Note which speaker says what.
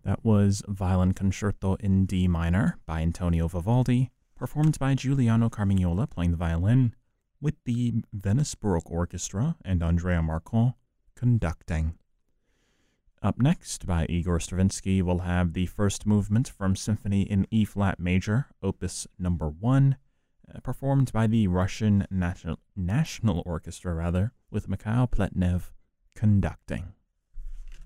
Speaker 1: That was Violin Concerto in D minor by Antonio Vivaldi, performed by Giuliano Carmignola playing the violin, with the Venice Baroque Orchestra and Andrea Marcon conducting. Up next, by Igor Stravinsky, we'll have the first movement from Symphony in E-flat major, Opus Number 1, performed by the Russian National Orchestra, with Mikhail Pletnev conducting.